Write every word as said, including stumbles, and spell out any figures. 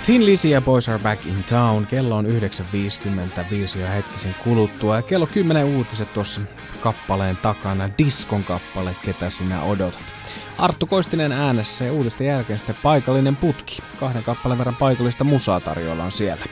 Thin Lizzy ja Boys Are Back in Town. Kello on yhdeksän viisikymmentäviisi ja hetkisen kuluttua. Ja kello kymmenen uutiset tuossa kappaleen takana. Diskon kappale, ketä sinä odotat. Arttu Koistinen äänessä ja uutisten jälkeen sitten paikallinen putki. Kahden kappaleen verran paikallista musaa tarjolla on siellä.